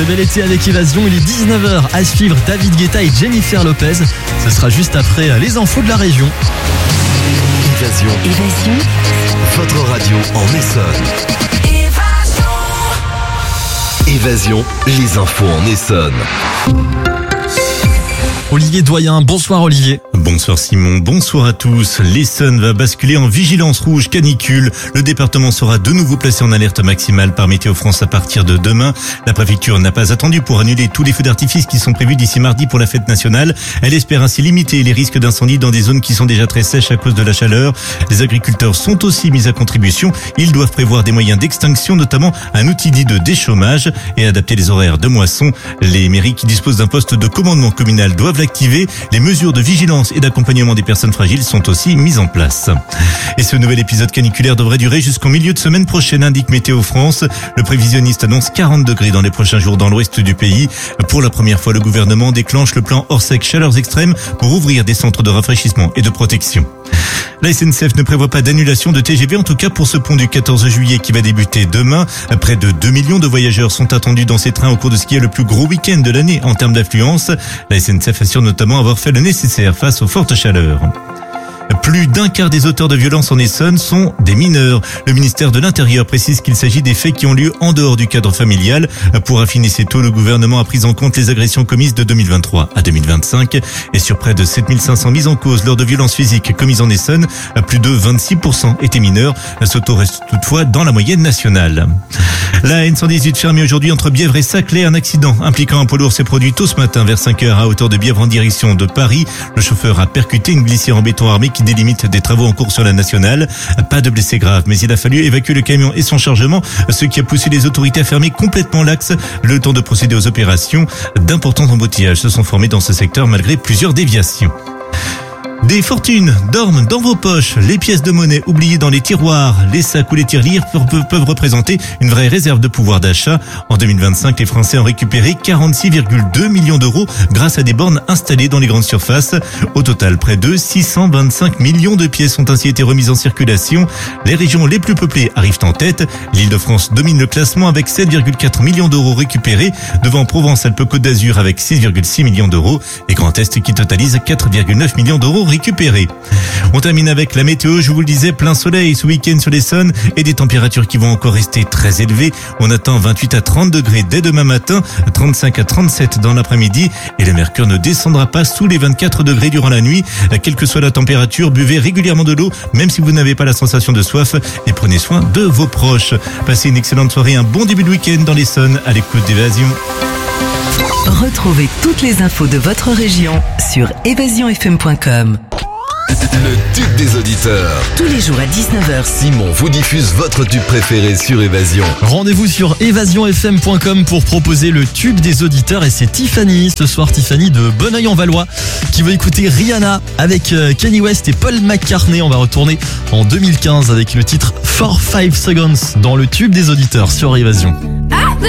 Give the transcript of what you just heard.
bel été avec Évasion. Il est 19h à suivre David Guetta et Jennifer Lopez. Ce sera juste après les infos de la région. Évasion. Votre radio en Essonne. Évasion, les infos en Essonne. Olivier Doyen, bonsoir Olivier. Bonsoir Simon, bonsoir à tous. L'Essonne va basculer en vigilance rouge canicule. Le département sera de nouveau placé en alerte maximale par Météo France à partir de demain. La préfecture n'a pas attendu pour annuler tous les feux d'artifice qui sont prévus d'ici mardi pour la fête nationale. Elle espère ainsi limiter les risques d'incendie dans des zones qui sont déjà très sèches à cause de la chaleur. Les agriculteurs sont aussi mis à contribution. Ils doivent prévoir des moyens d'extinction, notamment un outil dit de déchômage et adapter les horaires de moisson. Les mairies qui disposent d'un poste de commandement communal doivent l'activer. Les mesures de vigilance et d'accompagnement des personnes fragiles sont aussi mises en place. Et ce nouvel épisode caniculaire devrait durer jusqu'au milieu de semaine prochaine, indique Météo France. Le prévisionniste annonce 40 degrés dans les prochains jours dans l'ouest du pays. Pour la première fois, le gouvernement déclenche le plan Orsec chaleurs extrêmes pour ouvrir des centres de rafraîchissement et de protection. La SNCF ne prévoit pas d'annulation de TGV, en tout cas pour ce pont du 14 juillet qui va débuter demain. Près de 2 millions de voyageurs sont attendus dans ces trains au cours de ce qui est le plus gros week-end de l'année en termes d'affluence. La SNCF assure notamment avoir fait le nécessaire face aux fortes chaleurs. Plus d'un quart des auteurs de violences en Essonne sont des mineurs. Le ministère de l'Intérieur précise qu'il s'agit des faits qui ont lieu en dehors du cadre familial. Pour affiner ces taux, le gouvernement a pris en compte les agressions commises de 2023 à 2025. Et sur près de 7500 mises en cause lors de violences physiques commises en Essonne, plus de 26% étaient mineurs. Ce taux reste toutefois dans la moyenne nationale. La N118 fermée aujourd'hui entre Bièvre et Saclay. Un accident impliquant un poids lourd s'est produit tôt ce matin vers 5h à hauteur de Bièvre en direction de Paris. Le chauffeur a percuté une glissière en béton armé qui délimite des travaux en cours sur la nationale. Pas de blessés graves, mais il a fallu évacuer le camion et son chargement, ce qui a poussé les autorités à fermer complètement l'axe. Le temps de procéder aux opérations. D'importants embouteillages se sont formés dans ce secteur malgré plusieurs déviations. Des fortunes dorment dans vos poches. Les pièces de monnaie oubliées dans les tiroirs, les sacs ou les tirelires peuvent représenter une vraie réserve de pouvoir d'achat. En 2025, les Français ont récupéré 46,2 millions d'euros grâce à des bornes installées dans les grandes surfaces. Au total, près de 625 millions de pièces ont ainsi été remises en circulation. Les régions les plus peuplées arrivent en tête. L'Île-de-France domine le classement avec 7,4 millions d'euros récupérés, devant Provence-Alpes-Côte d'Azur avec 6,6 millions d'euros et Grand Est qui totalise 4,9 millions d'euros récupérés. On termine avec la météo, je vous le disais, plein soleil ce week-end sur l'Essonne et des températures qui vont encore rester très élevées. On attend 28 à 30 degrés dès demain matin, 35 à 37 dans l'après-midi et le mercure ne descendra pas sous les 24 degrés durant la nuit. Quelle que soit la température, buvez régulièrement de l'eau, même si vous n'avez pas la sensation de soif et prenez soin de vos proches. Passez une excellente soirée, un bon début de week-end dans l'Essonne à l'écoute d'Évasion. Retrouvez toutes les infos de votre région sur évasionfm.com. Le tube des auditeurs. Tous les jours à 19h. Simon vous diffuse votre tube préféré sur Évasion. Rendez-vous sur évasionfm.com pour proposer le tube des auditeurs et c'est Tiffany, ce soir Tiffany de Bonneuil-en-Valois qui veut écouter Rihanna avec Kanye West et Paul McCartney. On va retourner en 2015 avec le titre 4-5 Seconds dans le tube des auditeurs sur Évasion.